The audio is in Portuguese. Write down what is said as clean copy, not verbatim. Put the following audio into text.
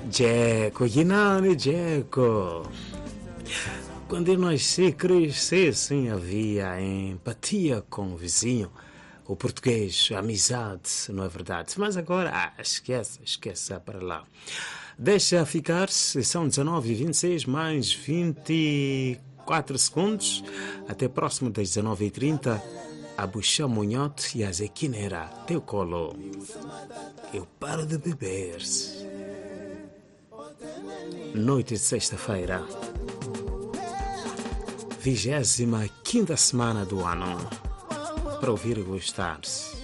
Jeco, Guinane, Jeco. Quando eu nasci, cresci, sim, havia empatia com o vizinho. O português, a amizade, não é verdade? Mas agora, esquece para lá. Deixa ficar, são 19h26 mais 24 segundos. Até próximo das 19h30. A Buxa Munhote e a Zequinera, teu colo. Eu paro de beber. Noite de sexta-feira. 25ª semana do ano. Para ouvir e gostar-se.